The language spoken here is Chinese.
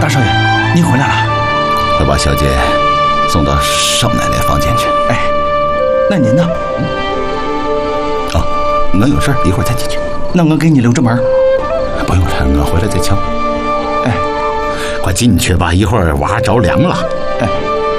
大少爷，您回来了。 快把小姐送到少奶奶房间去。 哎，那您呢？ 哦，我有事儿，一会儿再进去。 那我给你留着门。 不用了，我回来再敲。 哎， 快进去吧，一会儿娃着凉了。 哎。